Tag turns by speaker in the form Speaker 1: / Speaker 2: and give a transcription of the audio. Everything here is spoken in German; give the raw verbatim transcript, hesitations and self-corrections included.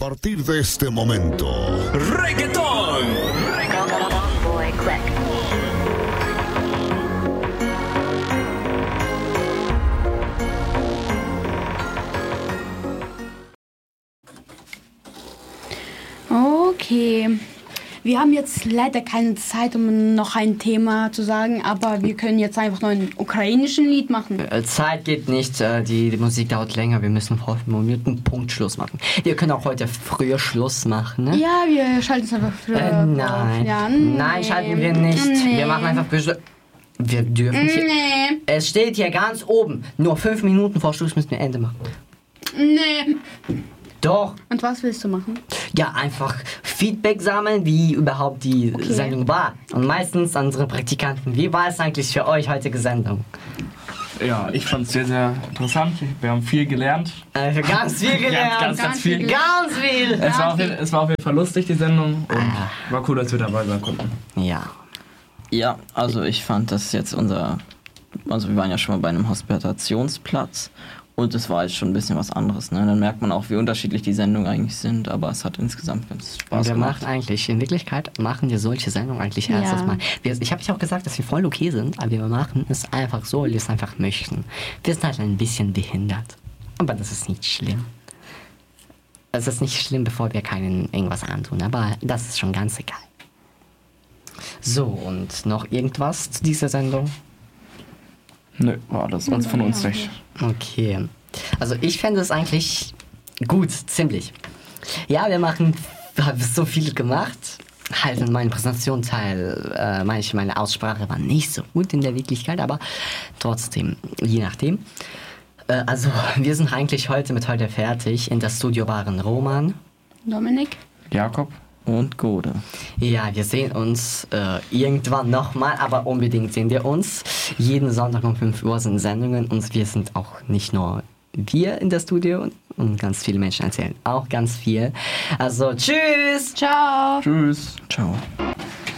Speaker 1: partir de este momento,
Speaker 2: ¡Reggaetón!
Speaker 3: Boy, click.
Speaker 4: Okay. Wir haben jetzt leider keine Zeit, um noch ein Thema zu sagen, aber wir können jetzt einfach noch ein ukrainischen Lied machen.
Speaker 5: Äh, Zeit geht nicht, äh, die, die Musik dauert länger, wir müssen vor fünf Minuten Punkt Schluss machen. Wir können auch heute früher Schluss machen, ne?
Speaker 4: Ja, wir schalten es einfach früher
Speaker 5: Äh, nein.
Speaker 4: auf. Ja, nee.
Speaker 5: Nein, schalten wir nicht.
Speaker 4: Nee.
Speaker 5: Wir machen einfach... Besch- Wir dürfen hier...
Speaker 4: Nee.
Speaker 5: Es steht hier ganz oben. Nur fünf Minuten vor Schluss müssen wir Ende machen.
Speaker 4: Nee.
Speaker 5: Doch.
Speaker 4: Und was willst du machen?
Speaker 5: Ja, einfach Feedback sammeln, wie überhaupt die
Speaker 4: Okay.
Speaker 5: Sendung war. Und meistens an unsere Praktikanten. Wie war es eigentlich für euch heutige Sendung?
Speaker 6: Ja, ich fand es sehr, sehr interessant. Wir haben viel gelernt.
Speaker 5: Äh, ganz viel gelernt.
Speaker 6: Ganz, ganz, ganz viel.
Speaker 4: viel.
Speaker 5: Ganz viel.
Speaker 6: Es war, auf jeden, es war auf jeden Fall lustig, die Sendung. Und
Speaker 5: Ah.
Speaker 6: war cool, dass wir dabei sein konnten.
Speaker 5: Ja.
Speaker 7: Ja, also ich fand das jetzt unser, also wir waren ja schon mal bei einem Hospitationsplatz und es war jetzt schon ein bisschen was anderes, ne? Dann merkt man auch, wie unterschiedlich die Sendungen eigentlich sind, aber es hat insgesamt ganz Spaß
Speaker 5: Und wir
Speaker 7: gemacht.
Speaker 5: machen eigentlich, in Wirklichkeit machen wir solche Sendungen eigentlich erst
Speaker 4: Ja.
Speaker 5: das Mal. Wir, ich habe ja auch gesagt, dass wir voll okay sind, aber wir machen es einfach so, weil wir es einfach möchten. Wir sind halt ein bisschen behindert. Aber das ist nicht schlimm. Es ist nicht schlimm, bevor wir keinen irgendwas antun, aber das ist schon ganz egal. So, und noch irgendwas zu dieser Sendung?
Speaker 6: Nö, war das uns von uns nicht.
Speaker 5: Okay. Also ich fände es eigentlich gut, ziemlich. Ja, wir machen, haben so viel gemacht. Halt in meinem Präsentationsteil, äh, manche, meine Aussprache war nicht so gut in der Wirklichkeit, aber trotzdem, je nachdem. Äh, also wir sind eigentlich heute mit heute fertig. In das Studio waren Roman.
Speaker 4: Dominik?
Speaker 6: Jakob?
Speaker 7: Und Gode.
Speaker 5: Ja, wir sehen uns äh, irgendwann nochmal, aber unbedingt sehen wir uns. Jeden Sonntag um fünf Uhr sind Sendungen und wir sind auch nicht nur wir in der Studio und ganz viele Menschen erzählen auch ganz viel. Also tschüss!
Speaker 4: Ciao!
Speaker 6: Tschüss.
Speaker 7: Ciao.